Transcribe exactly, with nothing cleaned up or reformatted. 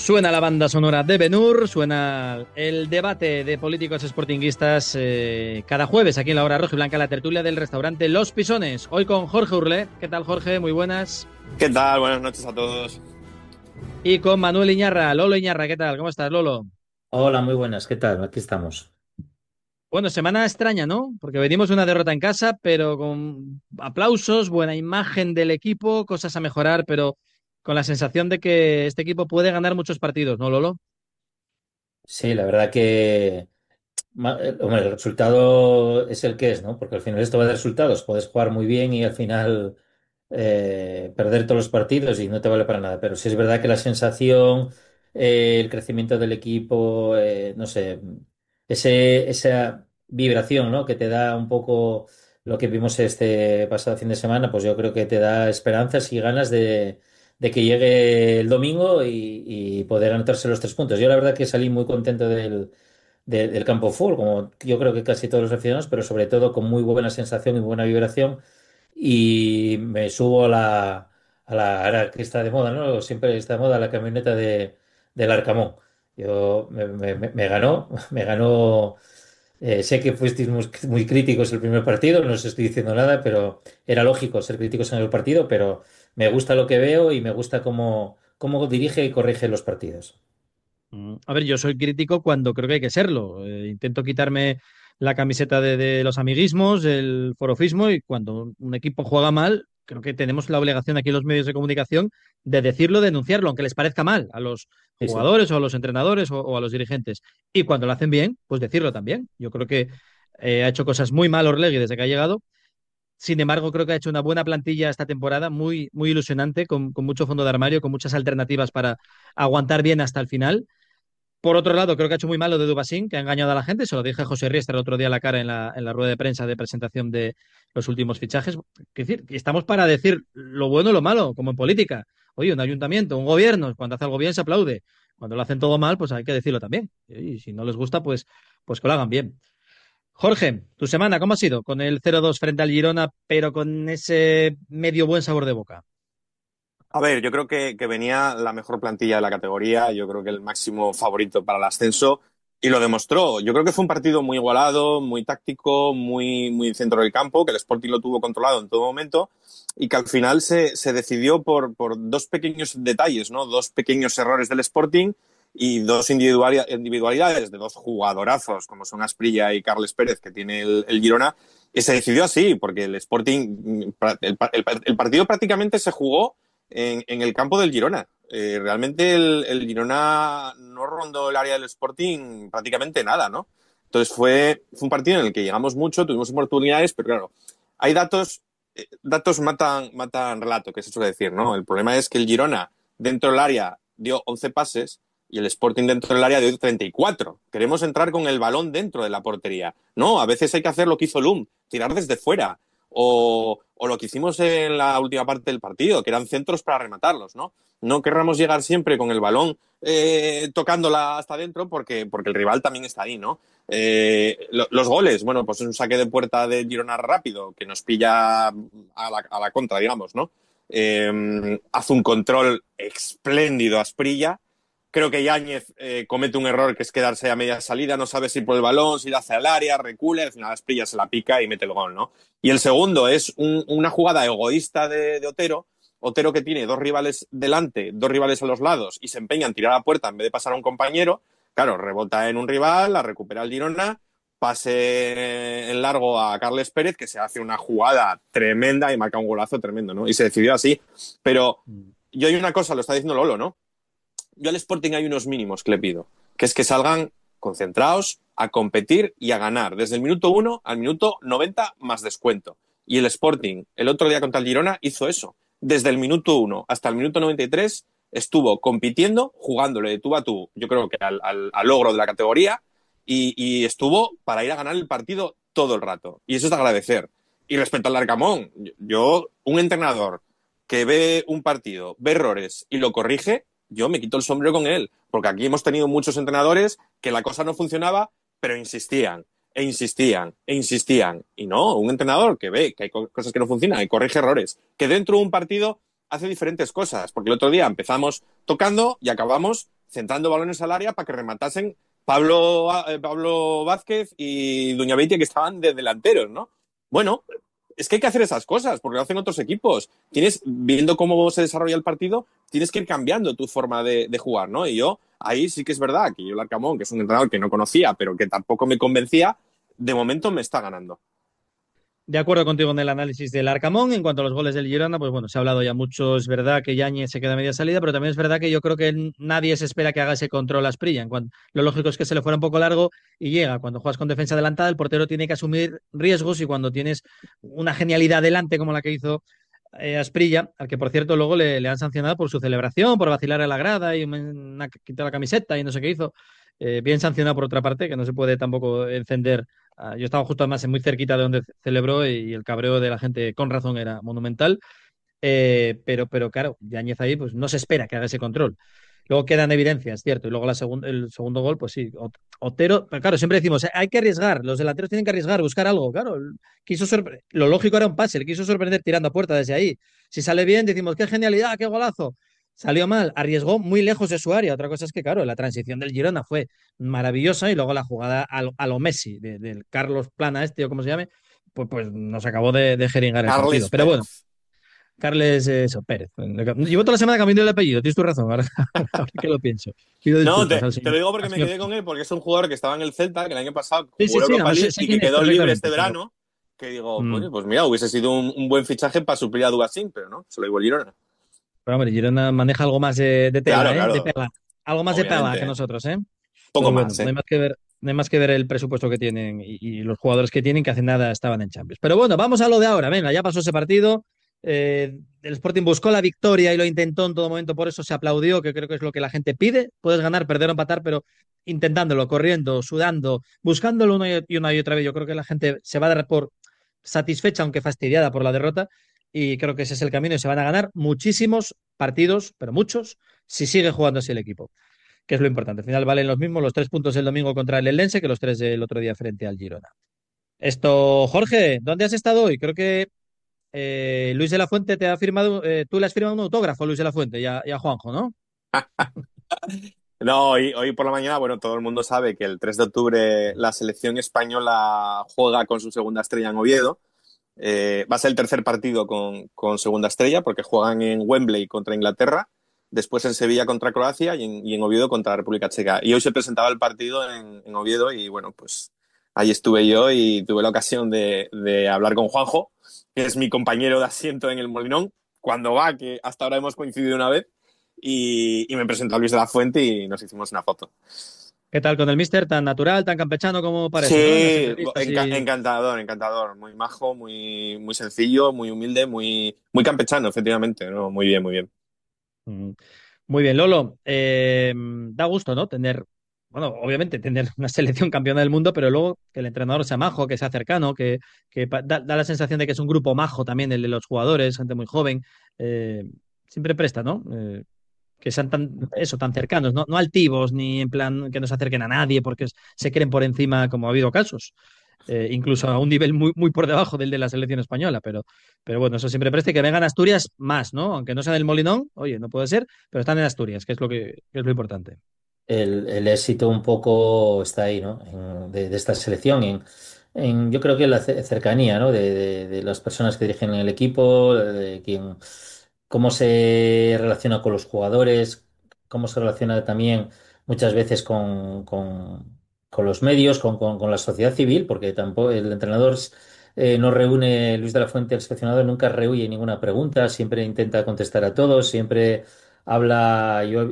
Suena la banda sonora de Ben-Hur, suena el debate de políticos sportinguistas eh, cada jueves aquí en la Hora Roja y Blanca, la tertulia del restaurante Los Pisones. Hoy con Jorge Urlé. ¿Qué tal, Jorge? Muy buenas. ¿Qué tal? Buenas noches a todos. Y con Manuel Iñarra. Lolo Iñarra, ¿qué tal? ¿Cómo estás, Lolo? Hola, muy buenas, ¿qué tal? Aquí estamos. Bueno, semana extraña, ¿no? Porque venimos de una derrota en casa, pero con aplausos, buena imagen del equipo, cosas a mejorar, pero con la sensación de que este equipo puede ganar muchos partidos, ¿no, Lolo? Sí, la verdad que, ma- eh, hombre, el resultado es el que es, ¿no? Porque al final esto va de resultados. Puedes jugar muy bien y al final eh, perder todos los partidos y no te vale para nada. Pero sí es verdad que la sensación, eh, el crecimiento del equipo, eh, no sé, ese, esa vibración, ¿no? Que te da un poco lo que vimos este pasado fin de semana, pues yo creo que te da esperanzas y ganas de, de que llegue el domingo y, y poder anotarse los tres puntos. Yo la verdad que salí muy contento del, de- del campo full, como yo creo que casi todos los aficionados, pero sobre todo con muy buena sensación y buena vibración y me subo a la, a la, ahora que está de moda, ¿no? Siempre está de moda la camioneta de, del Arcamón. Yo me, me- me- me ganó, me ganó. Eh, sé que fuisteis muy, muy críticos el primer partido, no os estoy diciendo nada, pero era lógico ser críticos en el partido, pero me gusta lo que veo y me gusta cómo, cómo dirige y corrige los partidos. Mm, A ver, yo soy crítico cuando creo que hay que serlo. Eh, intento quitarme la camiseta de, de los amiguismos, el forofismo, y cuando un equipo juega mal, creo que tenemos la obligación aquí en los medios de comunicación de decirlo, denunciarlo, aunque les parezca mal a los Sí, sí. jugadores o a los entrenadores o, o a los dirigentes. Y cuando lo hacen bien, pues decirlo también. Yo creo que eh, ha hecho cosas muy mal Orlegui desde que ha llegado. Sin embargo, creo que ha hecho una buena plantilla esta temporada, muy, muy ilusionante, con, con mucho fondo de armario, con muchas alternativas para aguantar bien hasta el final. Por otro lado, creo que ha hecho muy mal lo de Dubasín, que ha engañado a la gente. Se lo dije a José Riestra el otro día a la cara en la, en la rueda de prensa de presentación de los últimos fichajes. Es decir, estamos para decir lo bueno y lo malo, como en política. Oye, un ayuntamiento, un gobierno, cuando hace algo bien se aplaude. Cuando lo hacen todo mal, pues hay que decirlo también. Y si no les gusta, pues, pues que lo hagan bien. Jorge, tu semana, ¿cómo ha sido? Con el cero dos frente al Girona, pero con ese medio buen sabor de boca. A ver, yo creo que, que venía la mejor plantilla de la categoría, yo creo que el máximo favorito para el ascenso, y lo demostró. Yo creo que fue un partido muy igualado, muy táctico, muy, muy centro del campo, que el Sporting lo tuvo controlado en todo momento, y que al final se, se decidió por, por dos pequeños detalles, ¿no? Dos pequeños errores del Sporting y dos individuali- individualidades de dos jugadorazos, como son Asprilla y Carles Pérez, que tiene el, el Girona, y se decidió así, porque el Sporting, el, el, el partido prácticamente se jugó en, en el campo del Girona. Eh, realmente el, el Girona no rondó el área del Sporting prácticamente nada, ¿no? Entonces fue, fue un partido en el que llegamos mucho, tuvimos oportunidades, pero claro, hay datos, eh, datos matan, matan relato, que se suele decir, ¿no? El problema es que el Girona dentro del área dio once pases y el Sporting dentro del área dio treinta y cuatro. Queremos entrar con el balón dentro de la portería. No, a veces hay que hacer lo que hizo Lum, tirar desde fuera. O, o lo que hicimos en la última parte del partido, que eran centros para rematarlos, ¿no? No querramos llegar siempre con el balón eh, tocándola hasta adentro porque, porque el rival también está ahí, ¿no? Eh, lo, los goles, bueno, pues es un saque de puerta de Girona rápido que nos pilla a la, a la contra, digamos, ¿no? Eh, hace un control espléndido a Asprilla. Creo que Yáñez eh, comete un error que es quedarse a media salida, no sabe si por el balón, si ir hacia el área, recule, al final Asprilla se la pica y mete el gol, ¿no? Y el segundo es un, una jugada egoísta de, de Otero, Otero que tiene dos rivales delante, dos rivales a los lados y se empeña en tirar a la puerta en vez de pasar a un compañero, claro, rebota en un rival, la recupera el Girona, pase en largo a Carles Pérez, que se hace una jugada tremenda y marca un golazo tremendo, ¿no? Y se decidió así. Pero yo hay una cosa, lo está diciendo Lolo, ¿no? Yo al Sporting hay unos mínimos que le pido, que es que salgan concentrados a competir y a ganar, desde el minuto uno al minuto noventa más descuento. Y el Sporting, el otro día contra el Girona, hizo eso. Desde el minuto uno hasta el minuto noventa y tres estuvo compitiendo, jugándole de tú a tú, yo creo que al, al, al logro de la categoría, y, y estuvo para ir a ganar el partido todo el rato. Y eso es de agradecer. Y respecto al Arcamón, yo, un entrenador que ve un partido, ve errores y lo corrige, yo me quito el sombrero con él, porque aquí hemos tenido muchos entrenadores que la cosa no funcionaba, pero insistían, e insistían, e insistían. Y no, un entrenador que ve que hay cosas que no funcionan y corrige errores, que dentro de un partido hace diferentes cosas, porque el otro día empezamos tocando y acabamos centrando balones al área para que rematasen Pablo, eh, Pablo Vázquez y Duñabeitia, que estaban de delanteros, ¿no? Bueno, es que hay que hacer esas cosas, porque lo hacen otros equipos. Tienes, viendo cómo se desarrolla el partido, tienes que ir cambiando tu forma de, de jugar, ¿no? Y yo, ahí sí que es verdad que yo, el Arcamón, que es un entrenador que no conocía, pero que tampoco me convencía, de momento me está ganando. De acuerdo contigo en el análisis del Arcamón. En cuanto a los goles del Girona, pues bueno, se ha hablado ya mucho. Es verdad que Yáñez se queda a media salida, pero también es verdad que yo creo que nadie se espera que haga ese control a Asprilla. En cuanto, lo lógico es que se le fuera un poco largo y llega. Cuando juegas con defensa adelantada, el portero tiene que asumir riesgos y cuando tienes una genialidad delante como la que hizo eh, Asprilla, al que por cierto luego le, le han sancionado por su celebración, por vacilar a la grada y una, quitar la camiseta y no sé qué hizo. Eh, bien sancionado por otra parte, que no se puede tampoco encender. Uh, yo estaba justo además muy cerquita de donde celebró y el cabreo de la gente con razón era monumental. Eh, pero, pero claro, Yáñez ahí pues no se espera que haga ese control. Luego quedan evidencias, cierto. Y luego la segun, el segundo gol, pues sí, Otero. Pero claro, siempre decimos, hay que arriesgar, los delanteros tienen que arriesgar, buscar algo. Claro, quiso lo lógico era un pase, le quiso sorprender tirando a puerta desde ahí. Si sale bien, decimos, qué genialidad, qué golazo. Salió mal, arriesgó muy lejos de su área. Otra cosa es que, claro, la transición del Girona fue maravillosa y luego la jugada a lo, a lo Messi, de, del Carlos Plana este o como se llame, pues, pues nos acabó de, de jeringar el partido. Carles Pero bueno, Pérez. Carles, eh, eso, Pérez. Llevo toda la semana cambiando el apellido, tienes tu razón, ahora, ahora que lo pienso. Pido No, disculpas te, al te señor. lo digo porque Al me señor. quedé con él, porque es un jugador que estaba en el Celta, que el año pasado Sí, jugó sí, la sí, no, Europa sé, League sé y quién que es quedó libre perfectamente, este pero. verano, que digo, Mm, pues, pues mira, hubiese sido un, un buen fichaje para suplir a Dugasín, pero no, se lo igual Girona. pero hombre, Girona maneja algo más de, de Claro, tela, ¿eh? De claro, pela. Algo más de pela que obviamente. nosotros, ¿eh? Poco Pero bueno, más, no hay ¿eh? más que ver, no hay más que ver el presupuesto que tienen y, y los jugadores que tienen, que hace nada estaban en Champions. Pero bueno, vamos a lo de ahora. Venga, ya pasó ese partido. Eh, el Sporting buscó la victoria y lo intentó en todo momento, por eso se aplaudió, que creo que es lo que la gente pide. Puedes ganar, perder o empatar, pero intentándolo, corriendo, sudando, buscándolo una y una y otra vez. Yo creo que la gente se va a dar por satisfecha, aunque fastidiada por la derrota, y creo que ese es el camino y se van a ganar muchísimos partidos, pero muchos, si sigue jugando así el equipo, que es lo importante. Al final valen los mismos los tres puntos el domingo contra el Eldense que los tres del otro día frente al Girona. Esto, Jorge, ¿dónde has estado hoy? Creo que eh, Luis de la Fuente te ha firmado, eh, tú le has firmado un autógrafo a Luis de la Fuente y a, y a Juanjo, ¿no? No, hoy, hoy por la mañana, bueno, todo el mundo sabe que el tres de octubre la selección española juega con su segunda estrella en Oviedo. Eh, va a ser el tercer partido con, con segunda estrella porque juegan en Wembley contra Inglaterra, después en Sevilla contra Croacia y en, y en Oviedo contra la República Checa. Y hoy se presentaba el partido en, en Oviedo y bueno, pues ahí estuve yo y tuve la ocasión de, de hablar con Juanjo, que es mi compañero de asiento en el Molinón, cuando va, que hasta ahora hemos coincidido una vez, y, y me presentó a Luis de la Fuente y nos hicimos una foto. ¿Qué tal con el mister? Tan natural, tan campechano como parece, ¿no? En las Sí, entrevistas enca- y. encantador, encantador. Muy majo, muy, muy sencillo, muy humilde, muy, muy campechano, efectivamente, ¿no? Muy bien, muy bien. Mm. Muy bien, Lolo. Eh, da gusto, ¿no? Tener, bueno, obviamente tener una selección campeona del mundo, pero luego que el entrenador sea majo, que sea cercano, que, que pa- da, da la sensación de que es un grupo majo también el de los jugadores, gente muy joven. Eh, siempre presta, ¿no? Eh, que sean tan, eso, tan cercanos, ¿no? No altivos, ni en plan que no se acerquen a nadie porque se creen por encima, como ha habido casos. Eh, incluso a un nivel muy, muy por debajo del de la selección española, pero, pero bueno, eso siempre preste que vengan a Asturias más, ¿no? Aunque no sean del Molinón, oye, no puede ser, pero están en Asturias, que es lo que, que es lo importante. El, el éxito un poco está ahí, ¿no? En- de, de esta selección, en, en- yo creo que la ce- cercanía, ¿no? De, de- de las personas que dirigen el equipo, de quién, cómo se relaciona con los jugadores, cómo se relaciona también muchas veces con, con- con los medios, con, con- con la sociedad civil, porque tampoco el entrenador eh, no reúne, Luis de la Fuente, el seleccionador, nunca rehuye ninguna pregunta, siempre intenta contestar a todos, siempre habla. Yo